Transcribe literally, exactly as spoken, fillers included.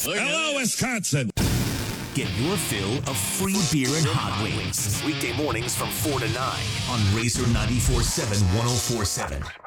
Hello, Wisconsin. Get your fill of free beer and hot wings. Weekday mornings from four to nine on Razor ninety-four point seven, one oh four point seven.